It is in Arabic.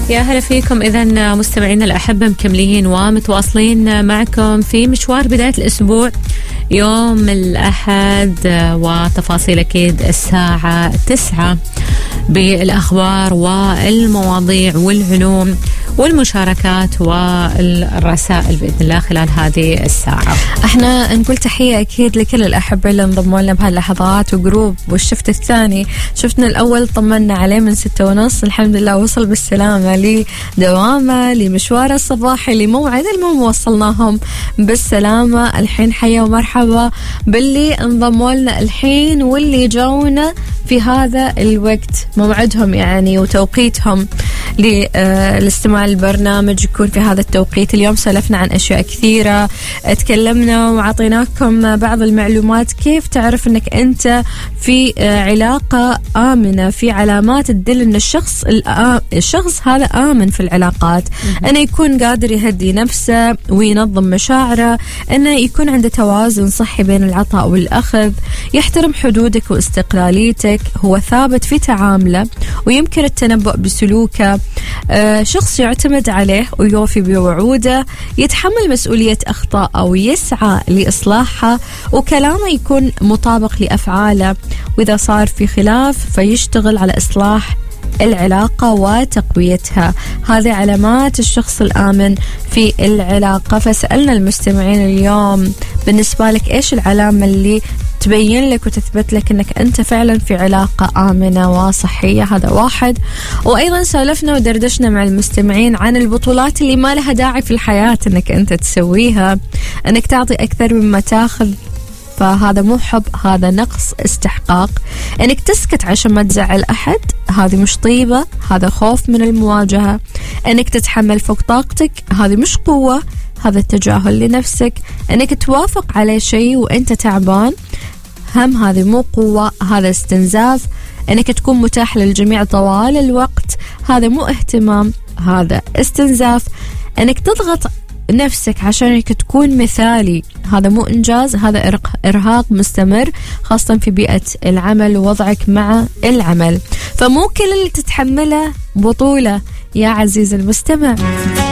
يا هلا فيكم. إذن مستمعينا الأحبة مكملين ومتواصلين معكم في مشوار بداية الأسبوع يوم الأحد، وتفاصيل أكيد الساعة 9 بالأخبار والمواضيع والعلوم والمشاركات والرسائل بإذن الله خلال هذه الساعة. احنا نقول تحية أكيد لكل الأحبة اللي انضموا لنا بهاللحظات وجروب. والشفت الثاني شفتنا الأول طمنا عليه من 6:30، الحمد لله وصل بالسلامة لدوامه لمشواره الصباحي لموعد المهم وصلناهم بالسلامة. الحين حيا ومرحبا باللي انضموا لنا الحين واللي جاونا في هذا الوقت موعدهم يعني وتوقيتهم للاستماع للبرنامج يكون في هذا التوقيت. اليوم سلفنا عن أشياء كثيرة، تكلمنا وعطيناكم بعض المعلومات كيف تعرف أنك أنت في علاقة آمنة، في علامات تدل أن الشخص هذا آمن في العلاقات، أنه يكون قادر يهدي نفسه وينظم مشاعره، أنه يكون عنده توازن صحي بين العطاء والأخذ، يحترم حدودك واستقلاليتك، هو ثابت في تعامله ويمكن التنبؤ بسلوكه، شخص يعتمد عليه ويوفي بوعوده، يتحمل مسؤولية أخطاءه ويسعى لإصلاحها، وكلامه يكون مطابق لأفعاله، وإذا صار في خلاف فيشتغل على إصلاح العلاقة وتقويتها. هذه علامات الشخص الآمن في العلاقة. فسألنا المستمعين اليوم بالنسبة لك إيش العلامة اللي تبين لك وتثبت لك أنك أنت فعلا في علاقة آمنة وصحية؟ هذا واحد. وأيضا سولفنا ودردشنا مع المستمعين عن البطولات اللي ما لها داعي في الحياة أنك أنت تسويها، أنك تعطي أكثر مما تاخذ، فهذا مو حب، هذا نقص استحقاق. انك تسكت عشان ما تزعل احد، هذه مش طيبة، هذا خوف من المواجهة. انك تتحمل فوق طاقتك، هذه مش قوة، هذا التجاهل لنفسك. انك توافق على شيء وانت تعبان، هذه مو قوة، هذا استنزاف. انك تكون متاح للجميع طوال الوقت، هذا مو اهتمام، هذا استنزاف. انك تضغط نفسك عشانك تكون مثالي، هذا مو إنجاز، هذا إرهاق مستمر، خاصة في بيئة العمل ووضعك مع العمل. فمو كل اللي تتحمله بطولة يا عزيز المستمع.